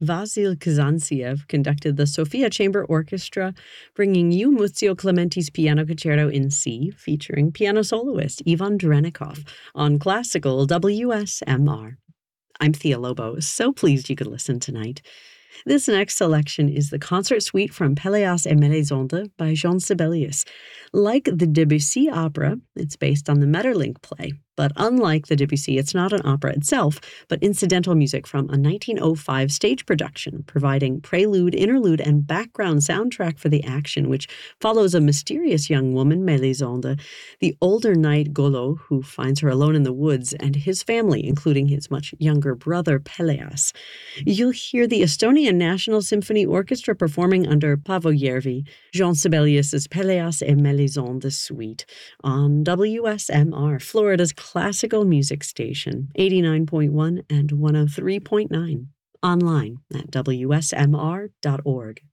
Vasil Kazantziev conducted the Sofia Chamber Orchestra, bringing you Muzio Clementi's Piano Concerto in C, featuring piano soloist Ivan Drenikov on classical WSMR. I'm Thea Lobo, so pleased you could listen tonight. This next selection is the concert suite from Pelléas et Mélisande by Jean Sibelius. Like the Debussy opera, it's based on the Maeterlinck play, but unlike the Debussy, it's not an opera itself, but incidental music from a 1905 stage production, providing prelude, interlude, and background soundtrack for the action, which follows a mysterious young woman, Mélisande, the older knight Golo, who finds her alone in the woods, and his family, including his much younger brother, Pelléas. You'll hear the Estonian National Symphony Orchestra performing under Paavo Järvi, Jean Sibelius's Pelléas et Mélisande Suite on WSMR, Florida's classical music station, 89.1 and 103.9, online at WSMR.org.